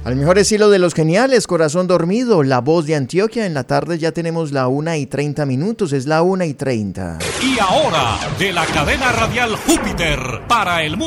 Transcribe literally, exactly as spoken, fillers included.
Al mejor estilo de los geniales, Corazón Dormido, La Voz de Antioquia. En la tarde ya tenemos la una y treinta minutos, es la una y treinta. Y ahora, de la cadena radial Júpiter para el mundo.